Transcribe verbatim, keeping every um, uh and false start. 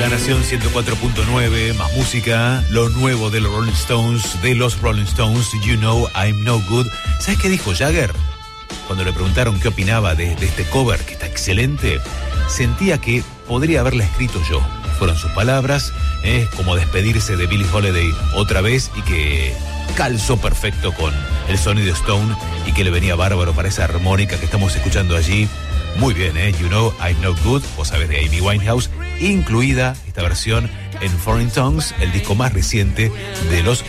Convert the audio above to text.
La Nación ciento cuatro punto nueve, más música, lo nuevo de los Rolling Stones, de los Rolling Stones, You Know I'm No Good. ¿Sabes qué dijo Jagger? Cuando le preguntaron qué opinaba de, de este cover, que está excelente, sentía que podría haberla escrito yo. Fueron sus palabras, es como despedirse de Billie Holiday otra vez y que calzó perfecto con el sonido Stone y que le venía bárbaro para esa armónica que estamos escuchando allí. Muy bien, ¿eh? You Know I'm No Good, vos sabés, de Amy Winehouse, incluida esta versión en Foreign Tongues, el disco más reciente de los